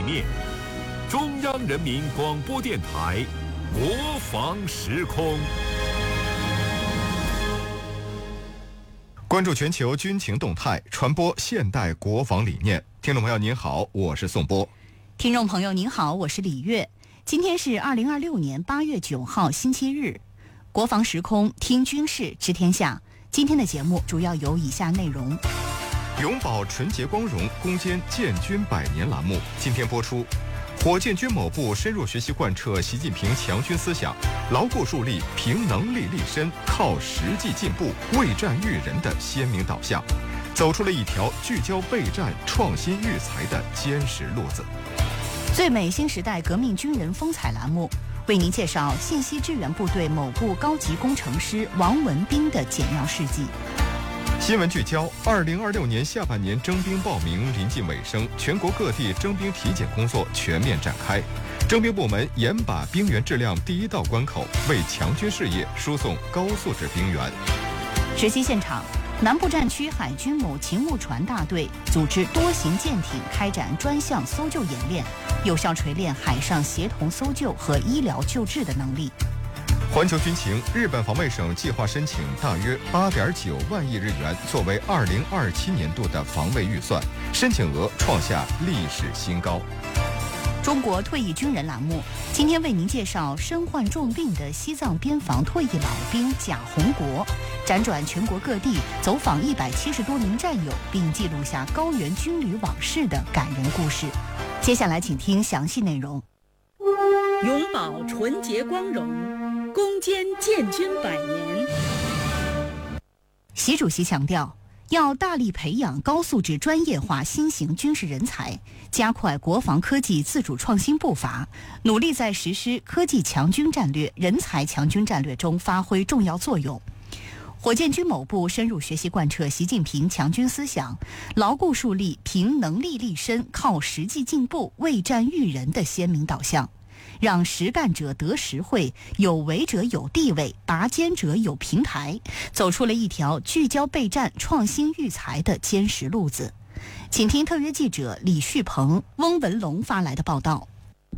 念。中央人民广播电台国防时空。 关注全球军情动态，传播现代国防理念。听众朋友您好，我是宋波。 听众朋友您好，我是李月。今天是2026年8月9号星期日，国防时空听军事知天下。今天的节目主要有以下内容： 永葆纯洁光荣，攻坚建军100年栏目今天播出。火箭军某部深入学习贯彻习近平强军思想，牢固树立凭能力立身、靠实际进步、为战育人的鲜明导向，走出了一条聚焦备战、创新育才的坚实路子。 最美新时代革命军人风采栏目为您介绍信息支援部队某部高级工程师王文斌的简要事迹。 新闻聚焦：2026年下半年征兵报名临近尾声，全国各地征兵体检工作全面展开。征兵部门严把兵员质量第一道关口，为强军事业输送高素质兵员。 实习现场：南部战区海军某勤务船大队组织多型舰艇开展专项搜救演练，有效锤炼海上协同搜救和医疗救治的能力。 环球军情：日本防卫省计划申请大约8.9万亿日元作为2027年度的防卫预算，申请额创下历史新高。 中国退役军人栏目今天为您介绍身患重病的西藏边防退役老兵贾洪国，辗转全国各地走访170多名战友，并记录下高原军旅往事的感人故事。接下来请听详细内容。 永葆纯洁光荣，攻坚建军100年。 习主席强调，要大力培养高素质专业化新型军事人才，加快国防科技自主创新步伐，努力在实施科技强军战略、人才强军战略中发挥重要作用。火箭军某部深入学习贯彻习近平强军思想，牢固树立凭能力立身、靠实际进步、为战育人的鲜明导向，让实干者得实惠，有为者有地位，拔尖者有平台，走出了一条聚焦备战、创新育才的坚实路子。请听特约记者李旭鹏、翁文龙发来的报道。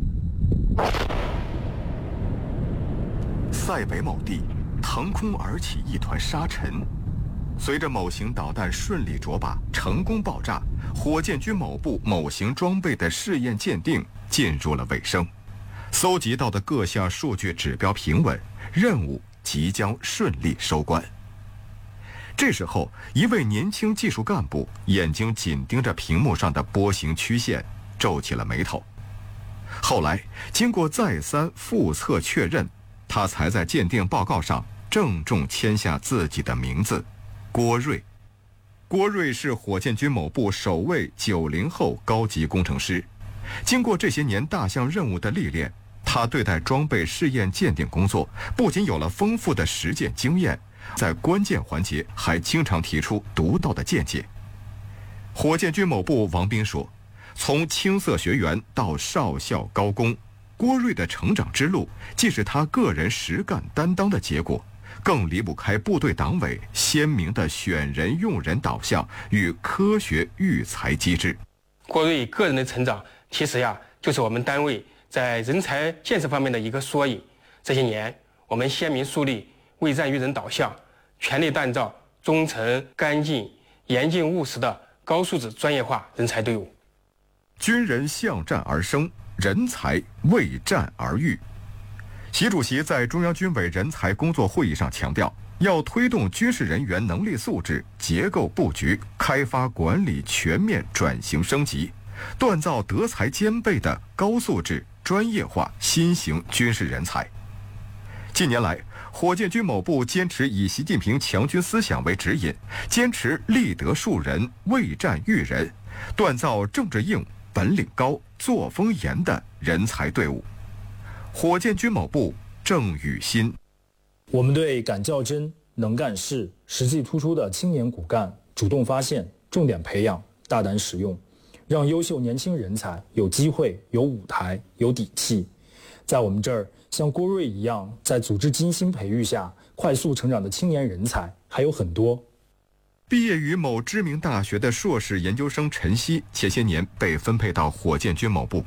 塞北某地腾空而起一团沙尘，随着某型导弹顺利着靶、成功爆炸，火箭军某部某型装备的试验鉴定进入了尾声。搜集到的各项数据指标平稳，任务即将顺利收官。这时候，一位年轻技术干部眼睛紧盯着屏幕上的波形曲线，皱起了眉头。后来，经过再三复测确认，他才在鉴定报告上郑重签下自己的名字：郭瑞。郭瑞是火箭军某部首位90后高级工程师。经过这些年大项任务的历练，他对待装备试验鉴定工作不仅有了丰富的实践经验，在关键环节还经常提出独到的见解。火箭军某部王斌说，从青涩学员到少校高工，郭瑞的成长之路既是他个人实干担当的结果，更离不开部队党委鲜明的选人用人导向与科学育才机制。 郭瑞个人的成长其实就是我们单位在人才建设方面的一个缩影。这些年，我们鲜明树立为战育人导向、全力锻造忠诚、干净、严谨务实的高素质专业化人才队伍。 军人向战而生，人才为战而育。习主席在中央军委人才工作会议上强调，要推动军事人员能力素质、结构布局、开发管理全面转型升级，锻造德才兼备的高素质专业化新型军事人才。近年来，火箭军某部坚持以习近平强军思想为指引，坚持立德树人、为战育人，锻造政治硬、本领高、作风严的人才队伍。火箭军某部郑宇新： 我们对敢较真、能干事、实际突出的青年骨干主动发现、重点培养、大胆使用，让优秀年轻人才有机会、有舞台、有底气。在我们这儿，像郭瑞一样在组织精心培育下快速成长的青年人才还有很多。 毕业于某知名大学的硕士研究生陈曦，前些年被分配到火箭军某部